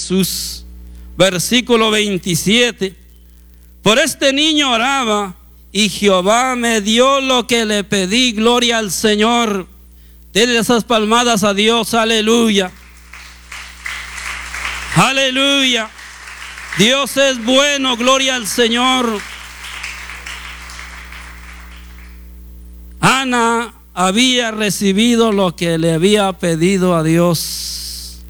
Jesús. Versículo 27. Por este niño oraba y Jehová me dio lo que le pedí. Gloria al Señor. Denle esas palmadas a Dios. Aleluya. Aleluya. Dios es bueno. Gloria al Señor. Ana había recibido lo que le había pedido a Dios.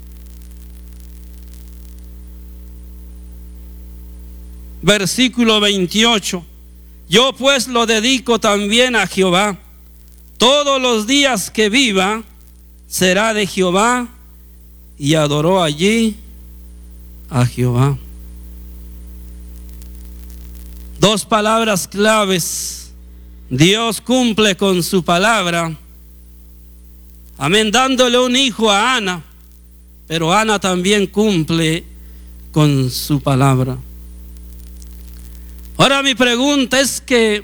Versículo 28. Yo pues lo dedico también a Jehová. Todos los días que viva será de Jehová. Y adoró allí a Jehová. Dos palabras claves. Dios cumple con su palabra. Amén, dándole un hijo a Ana. Pero Ana también cumple con su palabra. Ahora mi pregunta es que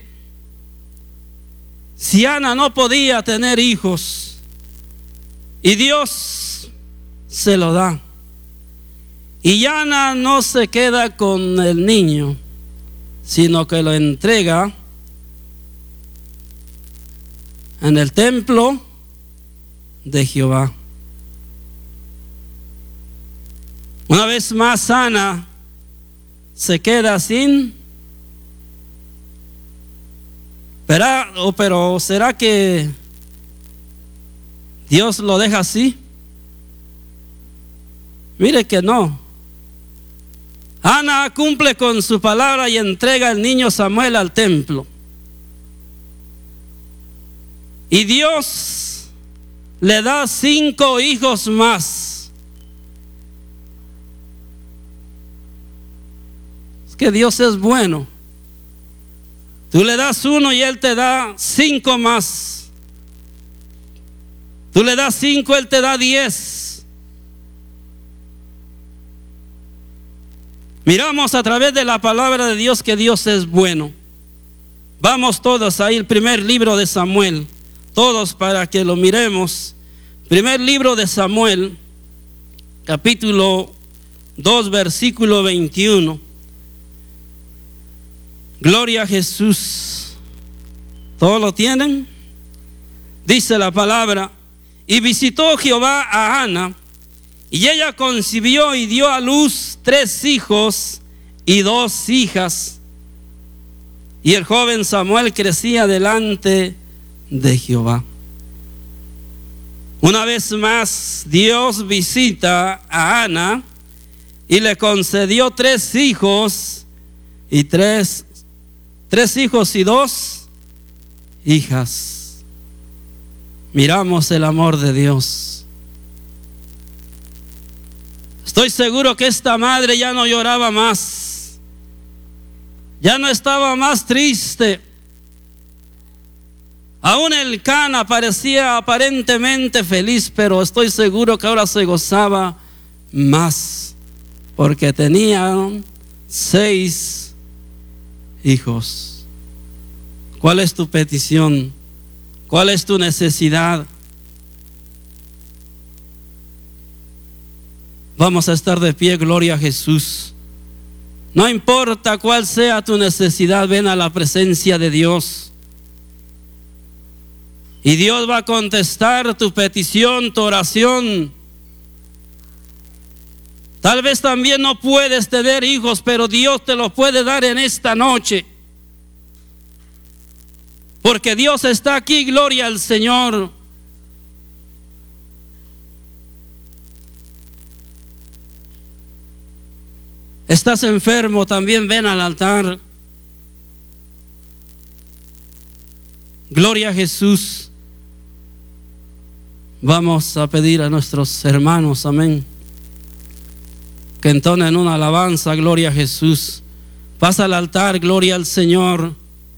si Ana no podía tener hijos y Dios se lo da, y Ana no se queda con el niño, sino que lo entrega en el templo de Jehová. Una vez más Ana se queda sin. Pero ¿será que Dios lo deja así? Mire que no. Ana cumple con su palabra y entrega al niño Samuel al templo. Y Dios le da 5 hijos más. Es que Dios es bueno. Tú le das 1 y Él te da 5 más. Tú le das 5, Él te da 10. Miramos a través de la palabra de Dios que Dios es bueno. Vamos todos ahí, el primer libro de Samuel. Todos para que lo miremos. Primer libro de Samuel, capítulo 2, versículo 21. Gloria a Jesús. ¿Todos lo tienen? Dice la palabra: y visitó Jehová a Ana, y ella concibió y dio a luz 3 hijos y 2 hijas. Y el joven Samuel crecía delante de Jehová. Una vez más Dios visita a Ana y le concedió 3 hijos y 3 hijos y 2 hijas. Miramos el amor de Dios. Estoy seguro que esta madre ya no lloraba más, ya no estaba más triste. Aún Elcana parecía aparentemente feliz, pero estoy seguro que ahora se gozaba más, porque tenían 6 hijos. ¿Cuál es tu petición? ¿Cuál es tu necesidad? Vamos a estar de pie, gloria a Jesús. No importa cuál sea tu necesidad, ven a la presencia de Dios. Y Dios va a contestar tu petición, tu oración. Tal vez también no puedes tener hijos, pero Dios te los puede dar en esta noche. Porque Dios está aquí, gloria al Señor. Estás enfermo, también ven al altar. Gloria a Jesús. Vamos a pedir a nuestros hermanos, amén, que entonen una alabanza, gloria a Jesús. Pasa al altar, gloria al Señor.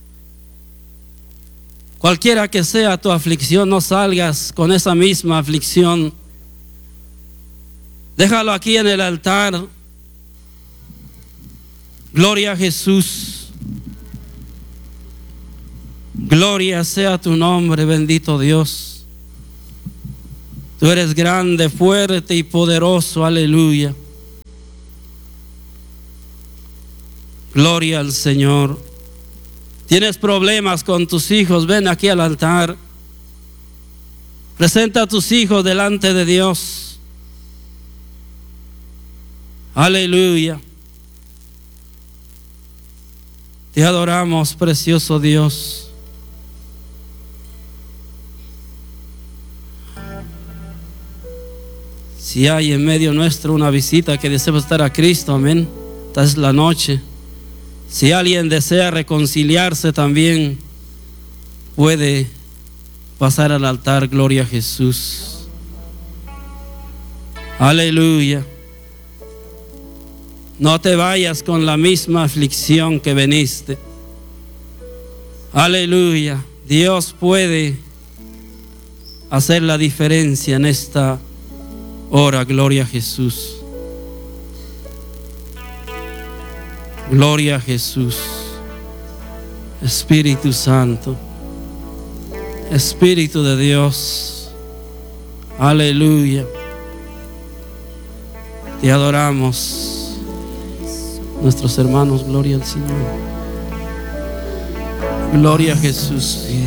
Cualquiera que sea tu aflicción, no salgas con esa misma aflicción. Déjalo aquí en el altar. Gloria a Jesús. Gloria sea tu nombre, bendito Dios. Tú eres grande, fuerte y poderoso, aleluya. Gloria al Señor. Tienes problemas con tus hijos, ven aquí al altar. Presenta a tus hijos delante de Dios. Aleluya. Te adoramos, precioso Dios. Si hay en medio nuestro una visita que desea estar a Cristo, amén. Esta es la noche. Si alguien desea reconciliarse también puede pasar al altar. Gloria a Jesús. Aleluya. No te vayas con la misma aflicción que veniste. Aleluya. Dios puede hacer la diferencia en esta hora. Gloria a Jesús. Gloria a Jesús. Espíritu Santo, Espíritu de Dios. Aleluya. Te adoramos. Nuestros hermanos, gloria al Señor. Gloria a Jesús.